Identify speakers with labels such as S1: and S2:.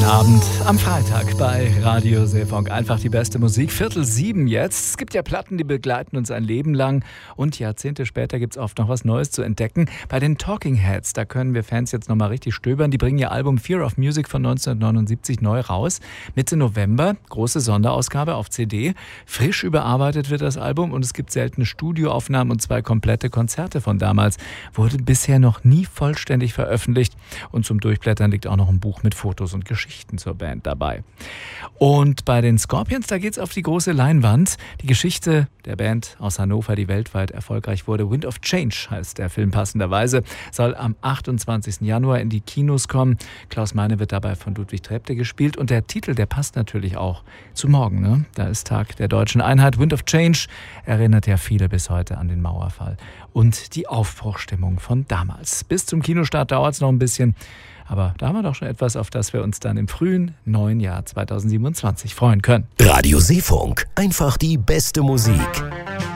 S1: Guten Abend am Freitag bei Radio Seefunk. Einfach die beste Musik. 6:45 jetzt. Es gibt ja Platten, die begleiten uns ein Leben lang. Und Jahrzehnte später gibt es oft noch was Neues zu entdecken. Bei den Talking Heads, da können wir Fans jetzt nochmal richtig stöbern. Die bringen ihr Album Fear of Music von 1979 neu raus. Mitte November, große Sonderausgabe auf CD. Frisch überarbeitet wird das Album und es gibt seltene Studioaufnahmen und 2 komplette Konzerte von damals. Wurde bisher noch nie vollständig veröffentlicht. Und zum Durchblättern liegt auch noch ein Buch mit Fotos und Geschichten zur Band dabei. Und bei den Scorpions, da geht's auf die große Leinwand. Die Geschichte der Band aus Hannover, die weltweit erfolgreich wurde. Wind of Change heißt der Film passenderweise. Soll am 28. Januar in die Kinos kommen. Klaus Meine wird dabei von Ludwig Trepte gespielt. Und der Titel, der passt natürlich auch zu morgen. Ne? Da ist Tag der deutschen Einheit. Wind of Change erinnert ja viele bis heute an den Mauerfall und die Aufbruchstimmung von damals. Bis zum Kinostart dauert es noch ein bisschen. Aber da haben wir doch schon etwas, auf das wir uns dann im frühen neuen Jahr 2027 freuen können.
S2: Radio Seefunk. Einfach die beste Musik.